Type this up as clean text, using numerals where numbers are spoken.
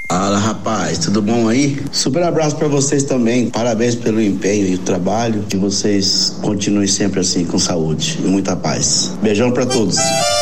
Fala, rapaz, tudo bom aí? Super abraço pra vocês também, parabéns pelo empenho e o trabalho, que vocês continuem sempre assim, com saúde e muita paz. Beijão pra todos.